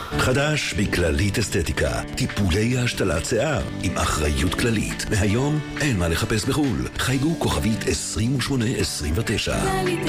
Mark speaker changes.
Speaker 1: חדש מכללית אסתטיקה, טיפולי השתלת שיער עם אחריות כללית. מהיום אין מה לחפש בחול. חייגו כוכבית 2829.